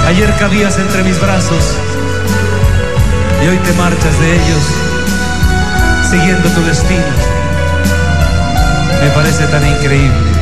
Ayer cabías entre mis brazos y hoy te marchas de ellos, siguiendo tu destino. Me parece tan increíble.